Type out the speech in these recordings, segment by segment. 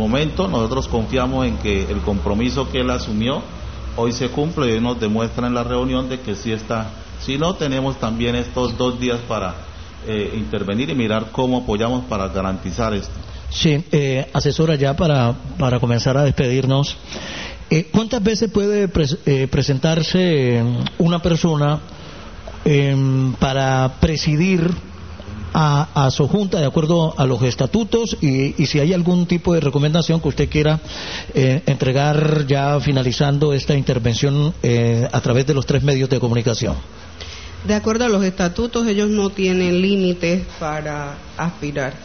momento nosotros confiamos en que el compromiso que él asumió hoy se cumple y hoy nos demuestra en la reunión de que sí está. Si no, tenemos también estos 2 días para intervenir y mirar cómo apoyamos para garantizar esto. Sí, asesora, ya para comenzar a despedirnos, ¿cuántas veces puede presentarse una persona para presidir a su junta de acuerdo a los estatutos y si hay algún tipo de recomendación que usted quiera entregar ya finalizando esta intervención a través de los 3 medios de comunicación? De acuerdo a los estatutos, ellos no tienen límites para aspirar.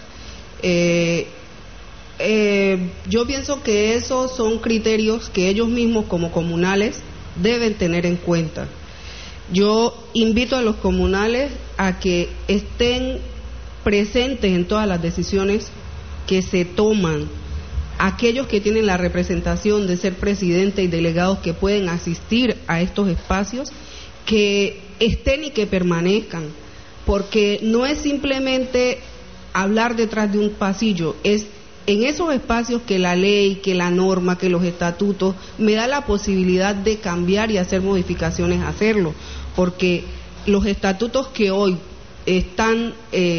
Yo pienso que esos son criterios que ellos mismos como comunales deben tener en cuenta. Yo invito a los comunales a que estén presentes en todas las decisiones que se toman. Aquellos que tienen la representación de ser presidente y delegados que pueden asistir a estos espacios, que estén y que permanezcan, porque no es simplemente hablar detrás de un pasillo, es en esos espacios que la ley, que la norma, que los estatutos me da la posibilidad de cambiar y hacer modificaciones, hacerlo, porque los estatutos que hoy están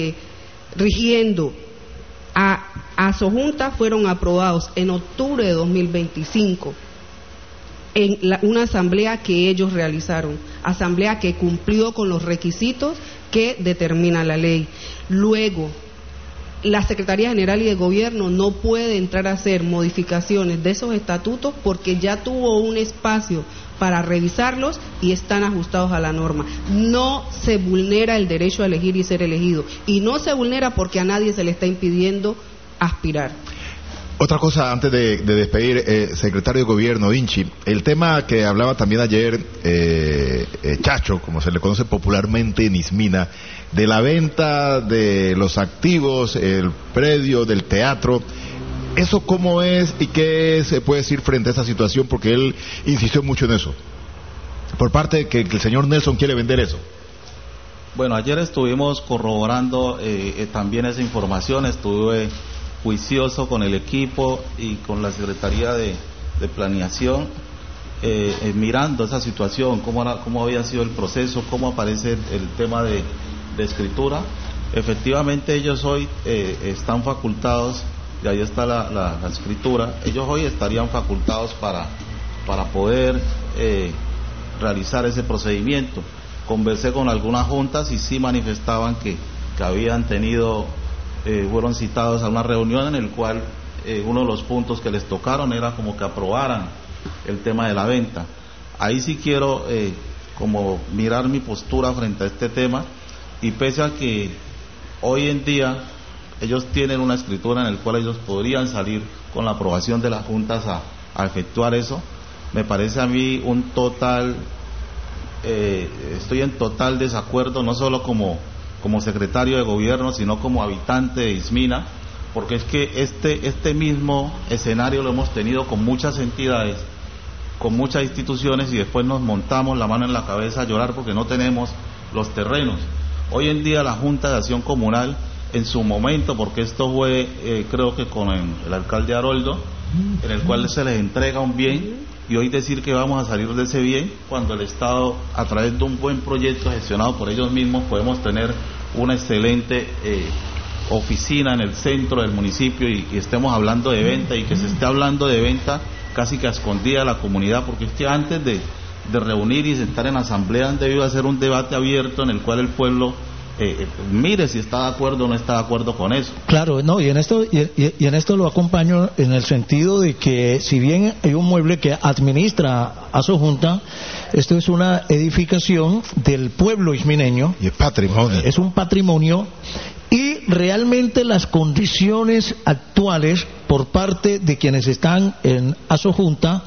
rigiendo a Sojunta fueron aprobados en octubre de 2025 en una asamblea que ellos realizaron, asamblea que cumplió con los requisitos que determina la ley. Luego, la Secretaría General y de Gobierno no puede entrar a hacer modificaciones de esos estatutos porque ya tuvo un espacio para revisarlos y están ajustados a la norma. No se vulnera el derecho a elegir y ser elegido, y no se vulnera porque a nadie se le está impidiendo aspirar. Otra cosa antes de despedir, secretario de Gobierno, Vinci, el tema que hablaba también ayer Chacho, como se le conoce popularmente en Ismina, de la venta de los activos, el predio del teatro, ¿eso cómo es y qué se puede decir frente a esa situación? Porque él insistió mucho en eso, por parte de que el señor Nelson quiere vender eso. Bueno, ayer estuvimos corroborando también esa información, estuve juicioso con el equipo y con la Secretaría de Planeación, mirando esa situación, cómo había sido el proceso, cómo aparece el tema de escritura. Efectivamente ellos hoy están facultados, y ahí está la escritura, ellos hoy estarían facultados para poder realizar ese procedimiento. Conversé con algunas juntas y sí manifestaban que habían tenido, fueron citados a una reunión en el cual uno de los puntos que les tocaron era como que aprobaran el tema de la venta. Ahí sí quiero como mirar mi postura frente a este tema, y pese a que hoy en día ellos tienen una escritura en la cual ellos podrían salir con la aprobación de las juntas a efectuar eso, me parece a mí un total, estoy en total desacuerdo, no solo como secretario de gobierno, sino como habitante de Ismina, porque es que este mismo escenario lo hemos tenido con muchas entidades, con muchas instituciones, y después nos montamos la mano en la cabeza a llorar porque no tenemos los terrenos. Hoy en día la Junta de Acción Comunal, en su momento, porque esto fue creo que con el alcalde Haroldo, en el cual se les entrega un bien, y hoy decir que vamos a salir de ese bien cuando el Estado, a través de un buen proyecto gestionado por ellos mismos, podemos tener una excelente oficina en el centro del municipio, y estemos hablando de venta, y que se esté hablando de venta casi que a escondida de la comunidad, porque es que antes de reunir y sentar en asamblea han debido hacer un debate abierto en el cual el pueblo mire si está de acuerdo o no está de acuerdo con eso. Claro, no, y en esto lo acompaño en el sentido de que si bien hay un mueble que administra a su junta, esto es una edificación del pueblo ismineño. Y es patrimonio. Es un patrimonio, y realmente las condiciones actuales por parte de quienes están en Asojunta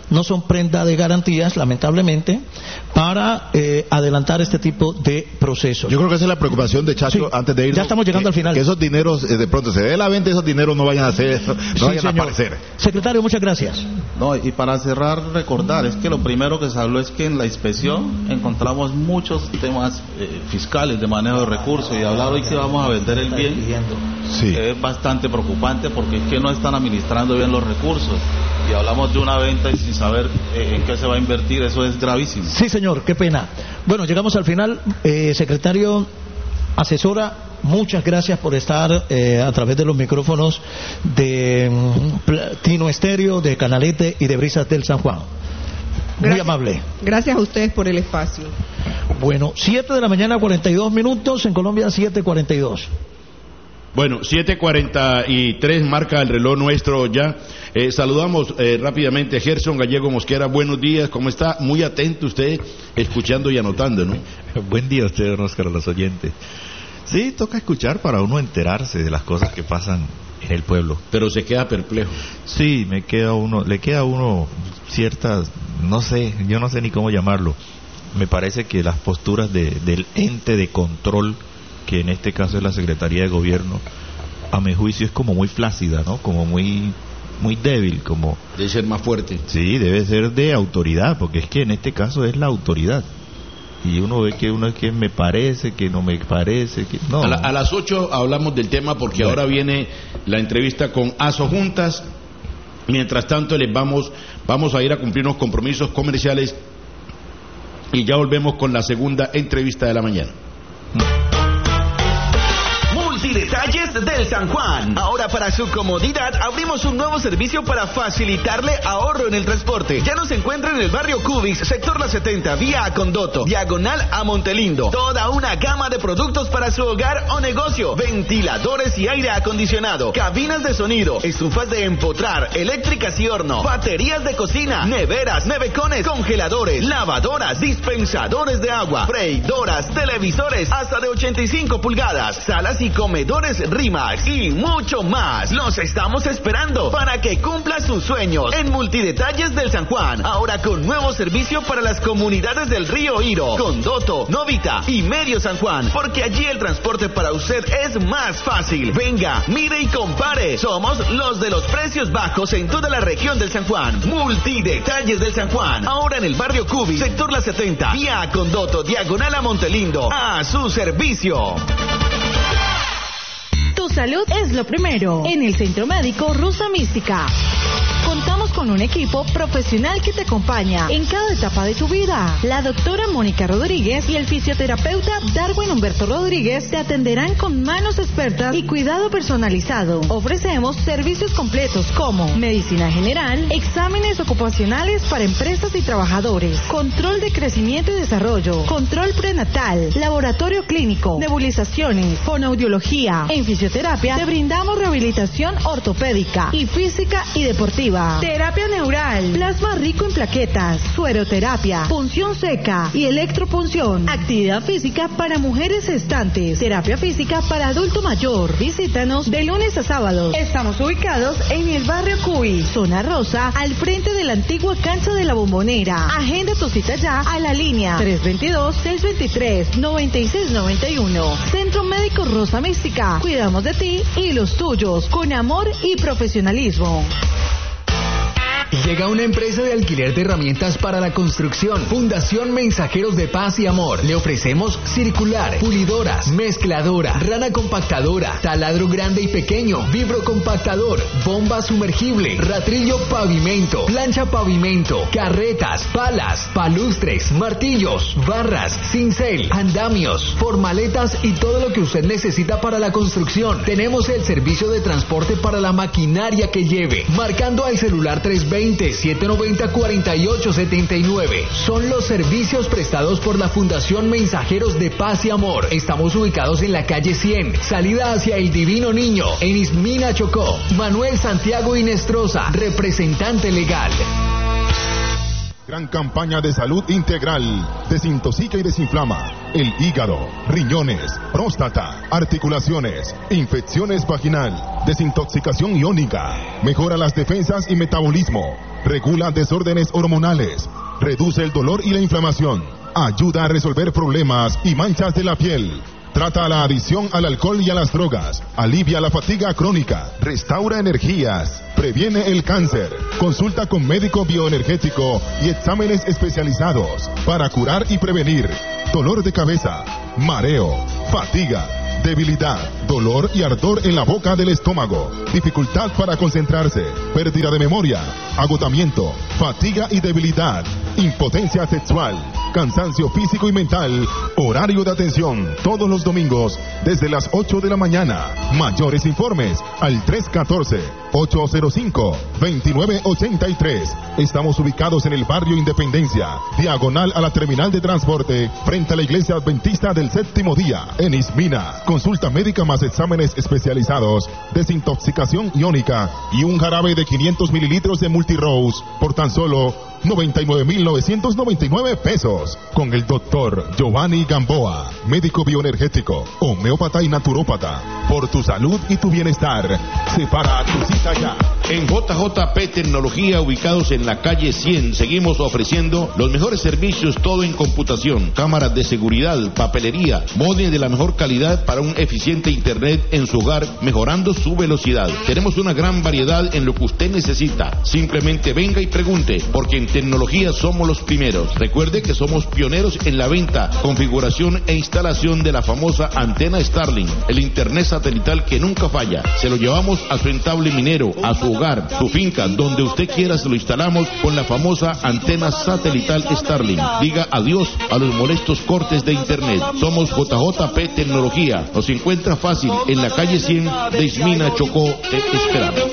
no son prenda de garantías, lamentablemente, para adelantar este tipo de procesos. Yo creo que esa es la preocupación de Chacho, Sí, antes de ir. ya estamos llegando al final. Que esos dineros, de pronto se dé la venta, esos dineros no vayan a ser, no vayan a aparecer. Secretario, muchas gracias. No, y para cerrar, recordar, es que lo primero que se habló es que en la inspección encontramos muchos temas fiscales de manejo de recursos, y hablar hoy que vamos a vender el bien Sí. es bastante preocupante, porque es que no están administrando bien los recursos, y hablamos de una venta y sin saber en qué se va a invertir. Eso es gravísimo. Sí, señor, qué pena. Bueno, llegamos al final. Secretario, asesora, muchas gracias por estar a través de los micrófonos de Tino Estéreo, de Canalete y de Brisas del San Juan. Muy amable. Gracias a ustedes por el espacio. Bueno, 7:42 en Colombia, 7:42. Bueno, 7:43 marca el reloj nuestro ya. Saludamos rápidamente a Gerson Gallego Mosquera. Buenos días, ¿cómo está? Muy atento usted, escuchando y anotando, ¿no? Buen día a usted, don Oscar, a los oyentes. Sí, toca escuchar para uno enterarse de las cosas que pasan en el pueblo. Pero se queda perplejo. Sí, le queda a uno ciertas, no sé, yo no sé ni cómo llamarlo. Me parece que las posturas del ente de control, que en este caso es la Secretaría de Gobierno, a mi juicio es como muy flácida, ¿no? Como muy débil, como... Debe ser más fuerte. Sí, debe ser de autoridad, porque es que en este caso es la autoridad. Y uno ve que uno es que me parece, que no me parece, que no. A las 8 hablamos del tema, porque ahora viene la entrevista con Asojuntas. Mientras tanto vamos a ir a cumplir unos compromisos comerciales y ya volvemos con la segunda entrevista de la mañana. Multidetalles del San Juan. Ahora, para su comodidad, abrimos un nuevo servicio para facilitarle ahorro en el transporte. Ya nos encuentra en el barrio Cubis, sector La 70, vía Condoto, diagonal a Montelindo. Toda una gama de productos para su hogar o negocio: ventiladores y aire acondicionado, cabinas de sonido, estufas de empotrar, eléctricas y horno, baterías de cocina, neveras, nevecones, congeladores, lavadoras, dispensadores de agua, freidoras, televisores hasta de 85 pulgadas, salas y comedores Rimax y mucho más. Los estamos esperando para que cumpla sus sueños en Multidetalles del San Juan. Ahora con nuevo servicio para las comunidades del Río Iro, Condoto, Novita y Medio San Juan, porque allí el transporte para usted es más fácil. Venga, mire y compare. Somos los de los precios bajos en toda la región del San Juan. Multidetalles del San Juan. Ahora en el barrio Cubi, sector La 70, vía Condoto, diagonal a Montelindo. A su servicio. Tu salud es lo primero. En el Centro Médico Rosa Mística contamos con un equipo profesional que te acompaña en cada etapa de tu vida. La doctora Mónica Rodríguez y el fisioterapeuta Darwin Humberto Rodríguez te atenderán con manos expertas y cuidado personalizado. Ofrecemos servicios completos como medicina general, exámenes ocupacionales para empresas y trabajadores, control de crecimiento y desarrollo, control prenatal, laboratorio clínico, nebulizaciones, fonoaudiología. En fisioterapia te brindamos rehabilitación ortopédica y física y deportiva. Terapia neural, plasma rico en plaquetas, sueroterapia, punción seca y electropunción. Actividad física para mujeres gestantes, terapia física para adulto mayor. Visítanos de lunes a sábados. Estamos ubicados en el barrio Cuy, zona rosa, al frente de la antigua cancha de la Bombonera. Agenda tu cita ya a la línea 322-623-9691. Centro Médico Rosa Mística. Cuidamos de ti y los tuyos con amor y profesionalismo. Llega una empresa de alquiler de herramientas para la construcción. Fundación Mensajeros de Paz y Amor. Le ofrecemos circular, pulidoras, mezcladora, rana compactadora, taladro grande y pequeño, vibrocompactador, bomba sumergible, ratrillo pavimento, plancha pavimento, carretas, palas, palustres, martillos, barras, cincel, andamios, formaletas y todo lo que usted necesita para la construcción. Tenemos el servicio de transporte para la maquinaria que lleve. Marcando al celular 320-790-4879. Son los servicios prestados por la Fundación Mensajeros de Paz y Amor. Estamos ubicados en la calle 100, salida hacia el Divino Niño, en Ismina, Chocó. Manuel Santiago Inestrosa, representante legal. Gran campaña de salud integral. Desintoxica y desinflama el hígado, riñones, próstata, articulaciones, infecciones vaginal, desintoxicación iónica, mejora las defensas y metabolismo, regula desórdenes hormonales, reduce el dolor y la inflamación, ayuda a resolver problemas y manchas de la piel. Trata la adicción al alcohol y a las drogas, alivia la fatiga crónica, restaura energías, previene el cáncer, consulta con médico bioenergético y exámenes especializados para curar y prevenir dolor de cabeza, mareo, fatiga, debilidad, dolor y ardor en la boca del estómago, dificultad para concentrarse, pérdida de memoria, agotamiento, fatiga y debilidad, impotencia sexual, cansancio físico y mental. Horario de atención todos los domingos desde las 8 de la mañana. Mayores informes al 314-805-2983. Estamos ubicados en el barrio Independencia, diagonal a la terminal de transporte, frente a la iglesia adventista del Séptimo Día, en Ismina. Consulta médica más exámenes especializados, desintoxicación iónica y un jarabe de 500 mililitros de Multirose por tan solo 99.999 pesos. Con el doctor Giovanni Gamboa, médico bioenergético, homeópata y naturópata. Por tu salud y tu bienestar. Separa tu cita ya. En JJP Tecnología, ubicados en la calle 100, seguimos ofreciendo los mejores servicios, todo en computación, cámaras de seguridad, papelería, módems de la mejor calidad para un eficiente internet en su hogar, mejorando su velocidad. Tenemos una gran variedad en lo que usted necesita. Simplemente venga y pregunte, porque en tecnología somos los primeros. Recuerde que somos pioneros en la venta, configuración e instalación de la famosa antena Starlink, el internet satelital que nunca falla. Se lo llevamos a su entablo minero, a su hogar, su finca, donde usted quiera, se lo instalamos con la famosa antena satelital Starlink. Diga adiós a los molestos cortes de internet. Somos JJP Tecnología. Nos encuentra fácil en la calle 100 de Ismina, Chocó. Te esperamos.